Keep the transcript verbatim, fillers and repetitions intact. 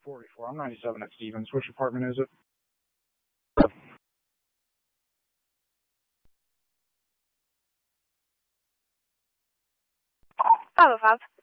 forty-four. I'm ninety-seven at Stevens. Which apartment is it? five oh five.